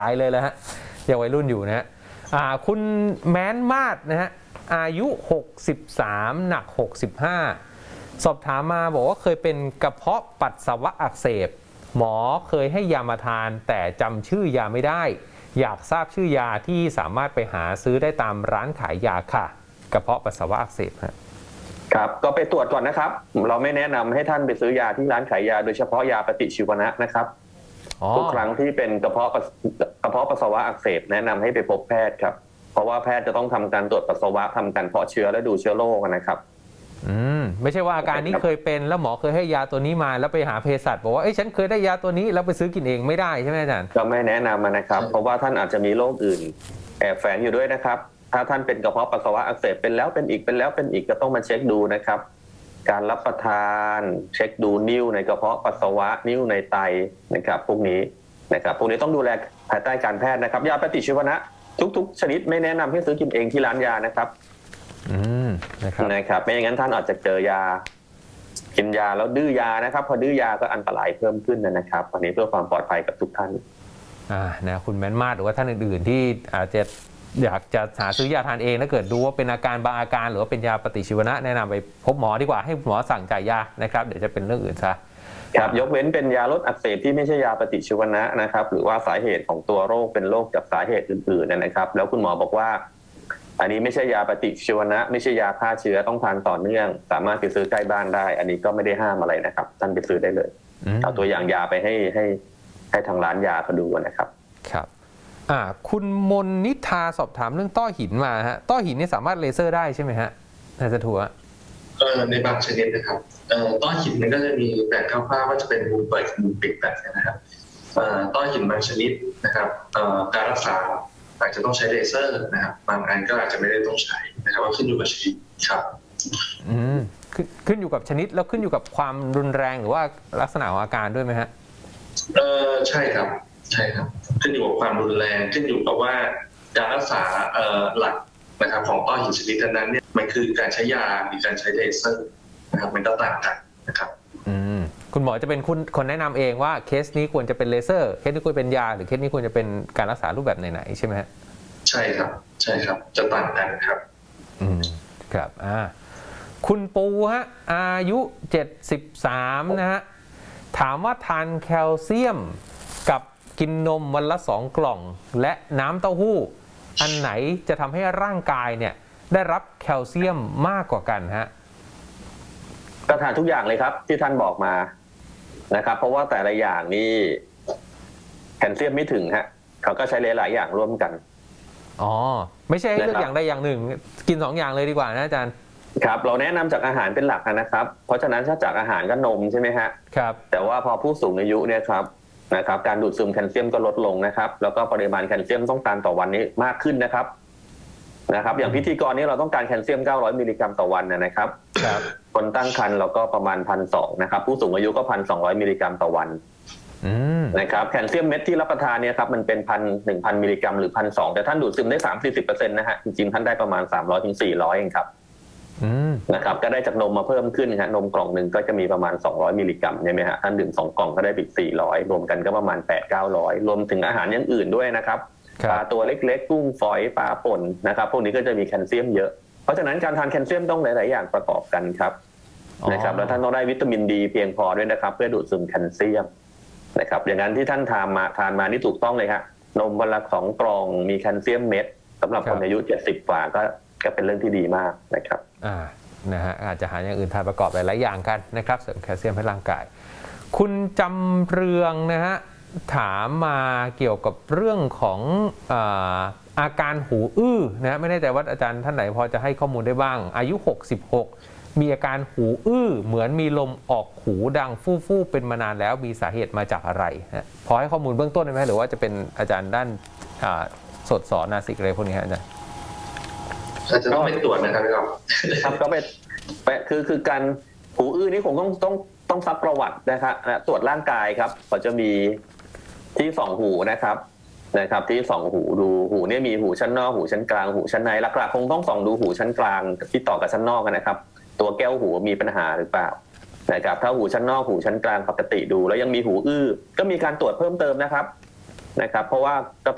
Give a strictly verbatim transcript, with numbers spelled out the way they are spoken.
ตายเลยแล้วฮะยังวัยรุ่นอยู่นะฮะคุณแม้นมาศนะฮะอายุหกสิบสามหนักหกสิบห้าสอบถามมาบอกว่าเคยเป็นกระเพาะปัสสาวะอักเสบหมอเคยให้ยามาทานแต่จำชื่อยาไม่ได้อยากทราบชื่อยาที่สามารถไปหาซื้อได้ตามร้านขายยาค่ะกระเพาะปัสสาวะอักเสบครับก็ไปตรวจก่อนนะครับเราไม่แนะนำให้ท่านไปซื้อยาที่ร้านขายยาโดยเฉพาะยาปฏิชีวนะนะครับทุกครั้งที่เป็นกระเพาะกระเพาะปัสสาวะอักเสบแนะนำให้ไปพบแพทย์ครับเพราะว่าแพทย์จะต้องทำการตรวจปัสสาวะทำการเพาะเชื้อและดูเชื้อโรคนะครับอืมไม่ใช่ว่าอาการนี้เคยเป็นแล้วหมอเคยให้ยาตัวนี้มาแล้วไปหาเภสัชบอกว่าเอ้ยฉันเคยได้ยาตัวนี้แล้วไปซื้อกินเองไม่ได้ใช่ไหมอาจารย์ก็ไม่แนะนำนะครับเพราะว่าท่านอาจจะมีโรคอื่นแอบแฝงอยู่ด้วยนะครับถ้าท่านเป็นกระเพาะปัสสาวะอักเสบเป็นแล้วเป็นอีกเป็นแล้วเป็นอีกก็ต้องมาเช็คดูนะครับการรับประทานเช็คดูนิ่วในกระเพาะปัสสาวะนิ่วในไตนะครับพวกนี้นะครับพวกนี้ต้องดูแลภายใต้การแพทย์นะครับยาปฏิชีวนะทุกๆชนิดไม่แนะนำให้ซื้อกินเองที่ร้านยานะครับอืมนะครับนะครับไม่อย่างนั้นท่านอาจจะเจอยากินยาแล้วดื้อยานะครับพอดื้อยาก็อันตรายเพิ่มขึ้นนะครับอันนี้เพื่อความปลอดภัยกับทุกท่านอ่านะคุณแม้นมาศหรือว่าท่านอื่นๆที่อาจจะอยากจะหาซื้อยาทานเองถ้าเกิดดูว่าเป็นอาการบางอาการหรือว่าเป็นยาปฏิชีวนะแนะนำไปพบหมอดีกว่าให้หมอสั่งจ่ายยานะครับเดี๋ยวจะเป็นเรื่องอื่นซะครับยกเว้นเป็นยาลดอักเสบที่ไม่ใช่ยาปฏิชีวนะนะครับหรือว่าสาเหตุของตัวโรคเป็นโรคจากสาเหตุอื่นๆนะครับแล้วคุณหมอบอกว่าอันนี้ไม่ใช่ยาปฏิชีวนะไม่ใช่ยาฆ่าเชื้อต้องทานต่อเนื่องสามารถไปซื้อใกล้บ้านได้อันนี้ก็ไม่ได้ห้ามอะไรนะครับท่านไปซื้อได้เลยเอาตัวอย่างยาไปให้ให้ให้ทางร้านยาเขาดูนะครับครับอ่าคุณมนนิธาสอบถามเรื่องต้อหินมาฮะต้อหินนี่สามารถเลเซอร์ได้ใช่ไหมฮะนายสะทัวเออในบางชนิดนะครับเอ่อต้อหินมันก็จะมีแบ่งคร่าวๆว่าจะเป็นมุมเปิดมุมปิดแบบนี้นะครับเอ่อต้อหินบางชนิดนะครับเอ่อการรักษาอาจจะต้องใช้เลเซอร์นะครับบางอันก็อาจจะไม่ได้ต้องใช้นะครับว่าขึ้นอยู่กับชนิดครับอืมขึ้นขึ้นอยู่กับชนิดแล้วขึ้นอยู่กับความรุนแรงหรือว่าลักษณะของอาการด้วยไหมฮะเออใช่ครับใช่ครับขึ้นอยู่กับความรุนแรงขึ้นอยู่กับว่าการรักษาเอ่อหลักนะครับของต้อหินชนิดนั้นเนี่ยมันคือการใช้ยาหรือการใช้เลเซอร์นะครับมันก็ต่างกันนะครับอืมคุณหมอจะเป็นคุณคนแนะนำเองว่าเคสนี้ควรจะเป็นเลเซอร์เคสนี้ควรเป็นยาหรือเคสนี้ควรจะเป็นการรักษารูปแบบไหนๆใช่ไหมฮะใช่ครับใช่ครับจะต่างกันครับอืมครับอ่าคุณปูฮะอายุเจ็ดสิบสามนะฮะถามว่าทานแคลเซียมกับกินนมวันละสองกล่องและน้ำเต้าหู้อันไหนจะทำให้ร่างกายเนี่ยได้รับแคลเซียมมากกว่ากันฮะก็ทานทุกอย่างเลยครับที่ท่านบอกมานะครับเพราะว่าแต่ละอย่างนี่แคลเซียมไม่ถึงฮะเขาก็ใช้หลายๆอย่างร่วมกันอ๋อไม่ใช่ให้เลือกอย่างใดอย่างหนึ่งกินสองอย่างเลยดีกว่านะอาจารย์ครับเราแนะนำจากอาหารเป็นหลักนะครับเพราะฉะนั้นถ้าจากอาหารก็นมใช่ไหมฮะครับแต่ว่าพอผู้สูงอายุเนี่ยครับนะครับการดูดซึมแคลเซียมก็ลดลงนะครับแล้วก็ปริมาณแคลเซียมต้องการต่อวันนี้มากขึ้นนะครับนะครับอย่างพิธีกรนี้เราต้องการแคลเซียมเก้าร้อยมิลลิกรัมต่อวันนะครับคนตั้งครรภ์เราก็ประมาณ หนึ่งพันสองร้อย นะครับผู้สูงอายุก็ หนึ่งพันสองร้อย มิลลิกรัมต่อวันนะครับแคลเซียมเม็ดที่รับประทานเนี่ยครับมันเป็น หนึ่งพัน มิลลิกรัมหรือ หนึ่งพันสองร้อย แต่ท่านดูดซึมได้ สามถึงสี่สิบเปอร์เซ็นต์ นะฮะจริงๆท่านได้ประมาณ สามร้อยถึงสี่ร้อย เองครับนะครับก็ได้จากนมมาเพิ่มขึ้นฮะนมกล่องหนึ่งก็จะมีประมาณสองร้อยมิลลิกรัมใช่ไหมฮะท่านดื่มสองกล่องก็ได้อีกสี่ร้อยรวมกันก็ประมาณ แปดถึงเก้าร้อย รวมถึงอาหารอย่างอื่นด้วยนะครับปลาตัวเล็กๆกุ้งฝอยปลาป่นนะครับพวกนี้ก็จะมีแคลเซียมเยอะเพราะฉะนั้นการทานแคลเซียมต้องหลายๆอย่างประกอบกันครับนะครับแล้วท่านต้องได้วิตามินดีเพียงพอด้วยนะครับเพื่อดูดซึมแคลเซียมนะครับอย่างนั้นที่ท่านทานมาทานมานี่ถูกต้องเลยฮะนมวันละสองกล่องมีแคลเซียมเม็ดสำหรับคนอายุเจ็ดสิบกว่าก็ก็เป็นเรื่องที่ดีมากนะครับอ่านะฮะอาจจะหาอย่างอื่นทานประกอบหลายๆอย่างกันนะครับเสริมแคลเซียมให้ร่างกายคุณจำเรืองนะฮะถามมาเกี่ยวกับเรื่องของอ่าอาการหูอื้อนะไม่แน่ใจว่าอาจารย์ท่านไหนพอจะให้ข้อมูลได้บ้างอายุหกสิบหกมีอาการหูอื้อเหมือนมีลมออกหูดังฟู่ๆเป็นมานานแล้วมีสาเหตุมาจากอะไรนะพอให้ข้อมูลเบื้องต้นได้ไหมหรือว่าจะเป็นอาจารย์ด้านสดสอนนาสิกอะไรพวกนี้ฮะอาจารย์อาจจะต้องไปตรวจนะครับครับครับก็ไปคือคือการหูอื้อนี่คงต้องต้องต้องซักประวัตินะครับตรวจร่างกายครับเขาจะมีที่สองหูนะครับนะครับที่สองหูดูหูเนี่ยมีหูชั้นนอกหูชั้นกลางหูชั้นในหลักๆคงต้องส่องดูหูชั้นกลางที่ต่อกับชั้นนอกกันนะครับตัวแก้วหูมีปัญหาหรือเปล่านะครับถ้าหูชั้นนอกหูชั้นกลางปกติดูแล้วยังมีหูอื้อก็มีการตรวจเพิ่มเติมนะครับนะครับเพราะว่าก็